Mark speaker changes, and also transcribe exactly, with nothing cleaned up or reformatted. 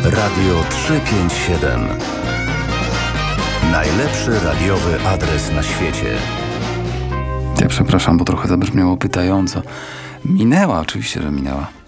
Speaker 1: Radio trzysta pięćdziesiąt siedem. Najlepszy radiowy adres na świecie.
Speaker 2: Ja przepraszam, bo trochę zabrzmiało pytająco. Minęła, oczywiście, że minęła.